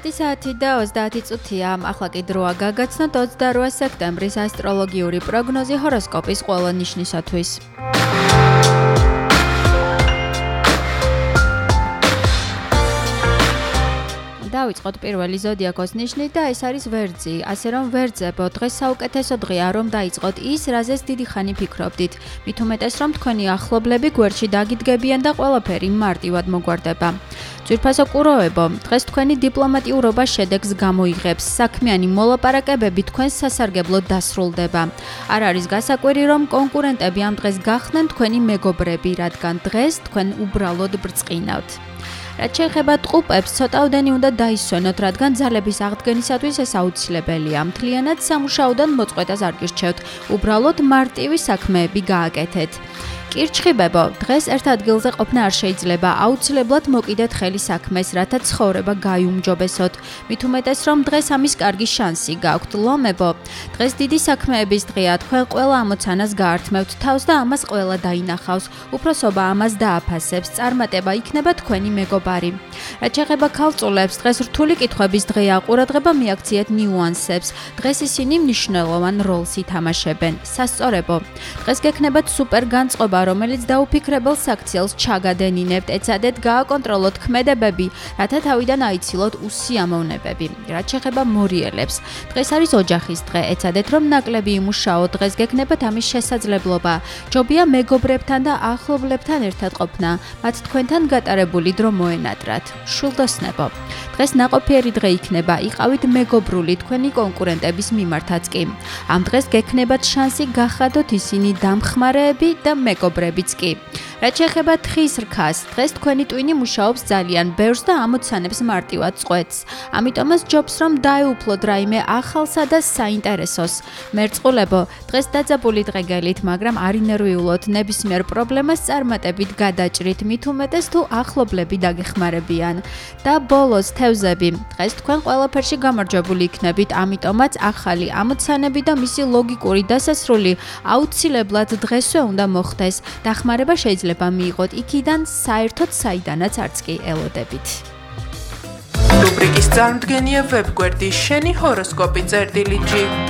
11 საათი და 30 წუთია. ახლა კი დროა გაგაცნოთ 28 სექტემბრის ასტროლოგიური პროგნოზი ჰოროსკოპის ყველა ნიშნისათვის. დავიწყოთ პირველი ზოდიაქოს ნიშნით და ეს არის ვერძი. ასე რომ ვერძებო, დღეს საუკეთესო დღეა რომ დაიწყოთ ის, რაზეც დიდი ხანი ფიქრობდით. მით უმეტეს რომ თქვენი ახლობლები გვერდში დაგიდგებიან და ყველაფერი მარტივად მოგვარდება. ძვირფასო კუროებო, დღეს თქვენი დიპლომატიურობა შედეგს გამოიღებს. საქმიანი მოლაპარაკებები თქვენს სასარგებლოდ დასრულდება. არ არის გასაკვირი რომ კონკურენტები ამ დღეს გახდნენ თქვენი მეგობრები, რადგან დღეს თქვენ უბრალოდ ბრწყინავთ. რაც შეეხება ტყუპებს, ცოტაოდენი უნდა დაისვენოთ, რადგან ძალების აღდგენისათვის ეს აუცილებელია. მთლიანად სამუშაოდან მოწყვეტას არ გირჩევთ, უბრალოდ მარტივი საქმეები გააკეთეთ. კირჩხიბებო, დღეს ერთ ადგილზე ყოფნა არ შეიძლება, აუცილებლად მოკიდეთ ხელი საქმეს, რათა ცხოვრება გაიუმჯობესოთ. მით უმეტეს რომ დღეს ამის კარგი შანსი გაქვთ. ლომებო, დღეს დიდი საქმეების დღეა, თქვენ ყველა ამოცანას გაართმევთ თავს და ამას ყველა დაინახავს. უფროსობა ამას დააფასებს, წარმატება იქნება თქვენი მეგობარი. რაც შეეხება ქალწულებს, დღეს რთული კითხვების დღეა, ყურადღება მიაქციეთ ნიუანსებს. დღეს ისინი მნიშვნელოვან როლს ითამაშებენ. სასწორებო, დღეს გექნებათ სუპერ განწყობა, რომელიც დაუფიქრებელ საქციელს ჩაგადენინებთ, ეცადეთ გააკონტროლოთ ქმედებები, რათა თავიდან აიცილოთ უსიამოვნებები. რაც შეეხება მორიელებს, დღეს არის ოჯახის დღე, ეცადეთ რომ ნაკლები იმუშაოთ, დღეს გექნებათ ამის შესაძლებლობა. ჯობია მეგობრებთან და ახლობლებთან ერთად ყოფნა, მათ თქვენთან გატარებული დრო მოენატრათ. შულდოსნებო, დღეს ნაყოფიერი დღე იქნება, იყავით მეგობრული თქვენი კონკურენტების მიმართაც კი. ამ დღეს გექნებათ შანსი გახადოთ ისინი დამხმარეები და მეგობრებიც კი. რაც შეეხება თხის რქას, დღეს თქვენი ტვინი მუშაობს ძალიან ბევრს და ამოცანებს მარტივად წყვეტს. ამიტომაც ჯობს რომ დაეუფლოთ რაიმე ახალსა და საინტერესოს. მერწყულებო, დღეს დაძაბული დღე გელით, მაგრამ არ ინერვიულოთ, ნებისმიერ პრობლემას წარმატებით გადაჭრით, მით უმეტეს თუ ახლობლები დაგეხმარებიან. და ბოლოს თევზები, დღეს თქვენ ყველაფერში გამარჯვებული იქნებით, ამიტომაც ახალი ამოცანები და მისი ლოგიკური დასასრული აუცილებლად დღესვე უნდა მოხდეს. დახმარება შეიძლება მიიღოთ იქიდან საერთოდ საიდანაც არც კი ელოდებით. რუბრიკის წარმდგენია ვებგვერდი შენი ჰოროსკოპი წერტილი G.